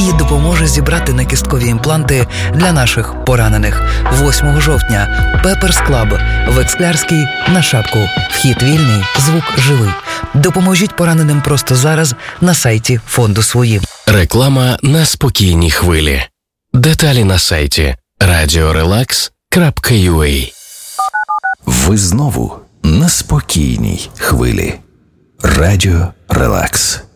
і допоможе зібрати накісткові імпланти для наших поранених. 8 жовтня Pepper's Club в Ексклярській на Шапку. Вхід вільний, звук живий. Допоможіть пораненим просто зараз на сайті фонду «Свої». Реклама на спокійній хвилі. Деталі на сайті radiorelax.ua. Ви знову на спокійній хвилі. Радіо Релакс.